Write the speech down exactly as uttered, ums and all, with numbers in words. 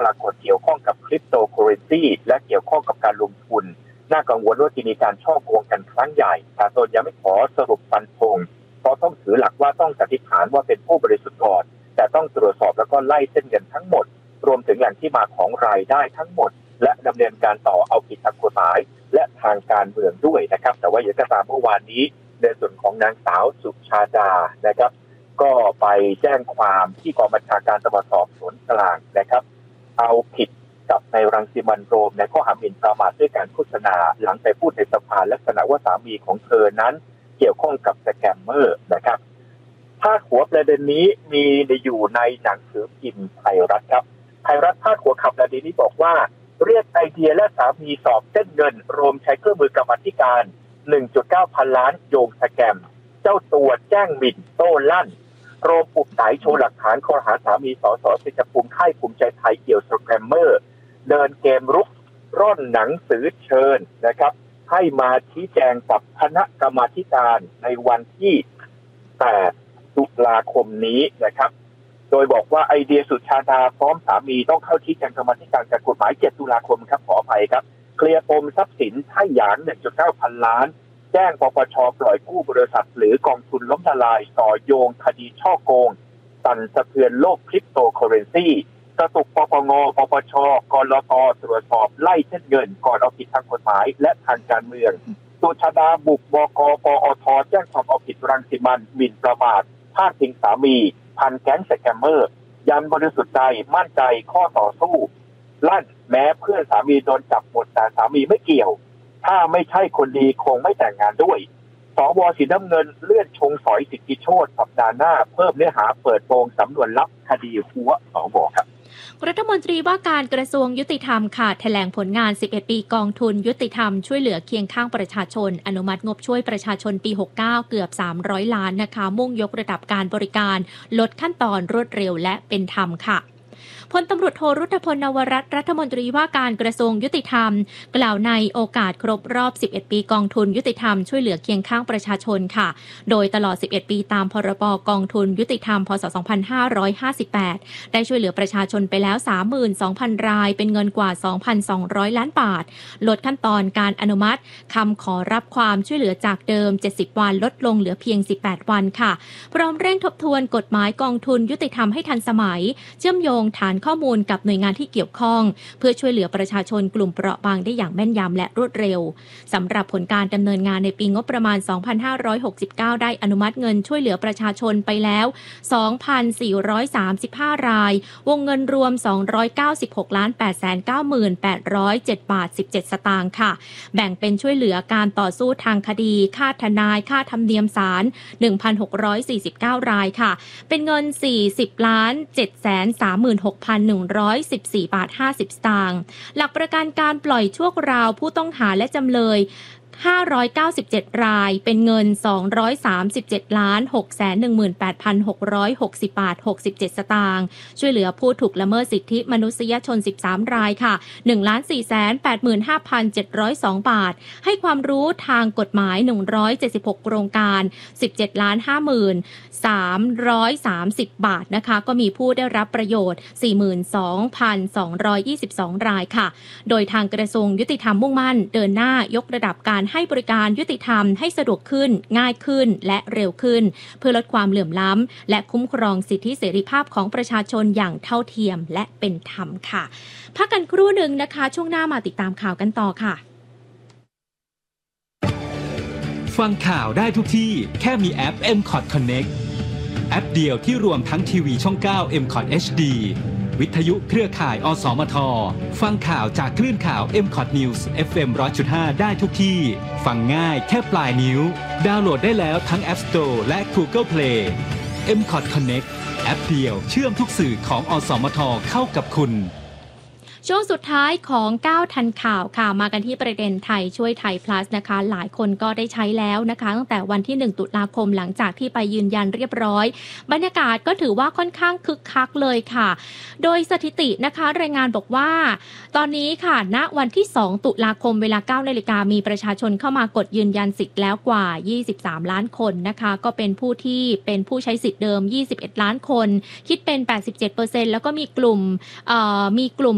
ากฏเกี่ยวข้องกับคริปโตเคอเรนซีและเกี่ยวข้องกับการลงทุนน่ากังวลว่าจะมีการฉ้อโกงกันครั้งใหญ่แต่ตนยังไม่ขอสรุปฟันธงเพราะต้องถือหลักว่าต้องสันนิษฐานว่าเป็นผู้บริสุทธิ์ก่อนแต่ต้องตรวจสอบแล้วก็ไล่เส้นเงินทั้งหมดรวมถึงแหล่งที่มาของรายได้ทั้งหมดและดำเนินการต่อเอาผิดทางกฎหมายและทางการเมืองด้วยนะครับแต่ว่าอย่างไรก็ตามเมื่อวานนี้ในส่วนของนางสาวสุชาดานะครับก็ไปแจ้งความที่กองบัญชาการตำรวจสอบสวนกลางนะครับเอาผิดกับนายรังสิมันต์โรมในข้อหาหมิ่นประมาทด้วยการโฆษณาหลังไปพูดในสภาลักษณะว่าสามีของเธอนั้นเกี่ยวข้องกับสแกมเมอร์นะครับพาดหัวประเด็นนี้มีอยู่ในหนังสือพิมพ์ไทยรัฐครับไทยรัฐพาดหัวข่าวประเด็นนี้บอกว่าเรียกไอเดียและสามีสอบเส้นเงินรวมใช้เครื่องมือกรรมาธิการ หนึ่งจุดเก้า พันล้านโยงสแกมเจ้าตัวแจ้งหมิ่นโต้ลั่นโรมปลุกสายโชว์หลักฐานข้อหาสามีสสชัยภูมิค่ายภูมิใจไทยเกี่ยวสแกมเมอร์เดินเกมรุกร่อนหนังสือเชิญนะครับให้มาชี้แจงกับคณะกรรมาธิการในวันที่แปดตุลาคมนี้นะครับโดยบอกว่าไอเดียสุชาดาพร้อมสามีต้องเข้าชี้แจงกรรมาธิการการกฎหมายเจ็ดตุลาคมครับขออภัยครับเคลียร์ปมทรัพย์สินไถ่หยาง หนึ่งจุดเก้า พันล้านแจ้งปปช.ปล่อยกู้บริษัทหรือกองทุนล้มละลายต่อโยงคดีช่อโกงสั่นสะเทือนโลกคริปโตเคอเรนซีกระตุกปปงปปช.กลต.ตรวจสอบไล่เส้นเงินก่อนเอาผิดทางกฎหมายและทางการเมืองสุชาดาบุกบก.ปอท.แจ้งความเอาผิดรังสิมันต์หมิ่นประมาทพาดพิงสามีพันแก๊งสแกมเมอร์ยันบริสุทธิ์ใจมั่นใจข้อต่อสู้ลั่นแม้เพื่อนสามีโดนจับหมดแต่สามีไม่เกี่ยวถ้าไม่ใช่คนดีคงไม่แต่งงานด้วยสว.สีน้ำเงินเลื่อนชงสอยสิทธิโชติสัปดาห์หน้าเพิ่มเนื้อหาเปิดโปงสำนวนลับคดีหัวสว.ครับรัฐมนตรีว่าการกระทรวงยุติธรรมค่ะแถลงผลงานสิบเอ็ดปีกองทุนยุติธรรมช่วยเหลือเคียงข้างประชาชนอนุมัติงบช่วยประชาชนปีหกสิบเก้าเกือบสามร้อยล้านนะคะมุ่งยกระดับการบริการลดขั้นตอนรวดเร็วและเป็นธรรมค่ะพลตำรวจโทรุตพลนวรัตน์รัฐมนตรีว่าการกระทรวงยุติธรรมกล่าวในโอกาสครบรอบสิบเอ็ดปีกองทุนยุติธรรมช่วยเหลือเคียงข้างประชาชนค่ะโดยตลอดสิบเอ็ดปีตามพรบกองทุนยุติธรรมพ.ศ. สองพันห้าร้อยห้าสิบแปดได้ช่วยเหลือประชาชนไปแล้ว สามหมื่นสองพัน รายเป็นเงินกว่า สองพันสองร้อย ล้านบาทลดขั้นตอนการอนุมัติคำขอรับความช่วยเหลือจากเดิมเจ็ดสิบวันลดลงเหลือเพียงสิบแปดวันค่ะพร้อมเร่งทบทวนกฎหมายกองทุนยุติธรรมให้ทันสมัยเชื่อมโยงฐานข้อมูลกับหน่วยงานที่เกี่ยวข้องเพื่อช่วยเหลือประชาชนกลุ่มเปราะบางได้อย่างแม่นยำและรวดเร็วสำหรับผลการดำเนินงานในปีงบประมาณสองพันห้าร้อยหกสิบเก้าได้อนุมัติเงินช่วยเหลือประชาชนไปแล้ว สองพันสี่ร้อยสามสิบห้า รายวงเงินรวมสองร้อยเก้าสิบหกล้านแปดแสนเก้าหมื่นแปดร้อยเจ็ดบาทสิบเจ็ดสตางค์ค่ะแบ่งเป็นช่วยเหลือการต่อสู้ทางคดีค่าทนายค่าธรรมเนียมศาล หนึ่งพันหกร้อยสี่สิบเก้า รายค่ะเป็นเงินสี่สิบล้านเจ็ดแสนสามหมื่นหกพันหนึ่งร้อยสิบสี่บาทห้าสิบสตางค์หลักประกันการปล่อยชั่วคราวผู้ต้องหาและจำเลยห้าร้อยเก้าสิบเจ็ดรายเป็นเงินสองร้อยสามสิบเจ็ดล้านหกแสนหนึ่งหมื่นแปดพันหกร้อยหกสิบบาทหกสิบเจ็ดสตางค์ช่วยเหลือผู้ถูกละเมิดสิทธิมนุษยชนสิบสามรายค่ะ หนึ่งล้านสี่แสนแปดหมื่นห้าพันเจ็ดร้อยสองบาทให้ความรู้ทางกฎหมายหนึ่งร้อยเจ็ดสิบหกโครงการสิบเจ็ดล้านห้าหมื่นสามร้อยสามสิบบาทนะคะก็มีผู้ได้รับประโยชน์ สี่หมื่นสองพันสองร้อยยี่สิบสอง รายค่ะโดยทางกระทรวงยุติธรรมมุ่งมั่นเดินหน้ายกระดับการให้บริการยุติธรรมให้สะดวกขึ้นง่ายขึ้นและเร็วขึ้นเพื่อลดความเหลื่อมล้ำและคุ้มครองสิทธิเสรีภาพของประชาชนอย่างเท่าเทียมและเป็นธรรมค่ะพักกันครู่หนึ่งนะคะช่วงหน้ามาติดตามข่าวกันต่อค่ะฟังข่าวได้ทุกที่แค่มีแอป เอ็ม คอท Connect แอปเดียวที่รวมทั้งทีวีช่องเก้า เอ็ม คอท เอช ดี วิทยุเครือข่ายอสมทฟังข่าวจากคลื่นข่าว เอ็ม คอท News เอฟ เอ็ม หนึ่งร้อยจุดห้า ได้ทุกที่ฟังง่ายแค่ปลายนิ้วดาวน์โหลดได้แล้วทั้ง App Store และ Google Play เอ็ม คอท Connect แอปเดียวเชื่อมทุกสื่อของอสมทเข้ากับคุณช่วงสุดท้ายของเก้าทันข่าวค่ะมากันที่ประเด็นไทยช่วยไทย plus นะคะหลายคนก็ได้ใช้แล้วนะคะตั้งแต่วันที่หนึ่งตุลาคมหลังจากที่ไปยืนยันเรียบร้อยบรรยากาศก็ถือว่าค่อนข้างคึกคักเลยค่ะโดยสถิตินะคะรายงานบอกว่าตอนนี้ค่ะณวันที่สองตุลาคมเวลา เก้านาฬิกามีประชาชนเข้ามากดยืนยันสิทธิ์แล้วกว่ายี่สิบสามล้านคนนะคะก็เป็นผู้ที่เป็นผู้ใช้สิทธิ์เดิมยี่สิบเอ็ดล้านคนคิดเป็น แปดสิบเจ็ดเปอร์เซ็นต์ แล้วก็มีกลุ่มเอ่อมีกลุ่ม